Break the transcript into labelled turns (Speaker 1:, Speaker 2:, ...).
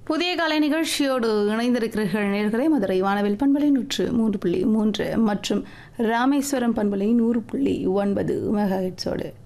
Speaker 1: புதிய கலை நிகழ்ச்சியோடு இணைந்திருக்கிறீர்கள் நேயர்களே. மதுரை வானவில் பண்பலை 103.3 மற்றும் ராமேஸ்வரம் பண்பலை 100.9 மெகாஹெட்ஸோடு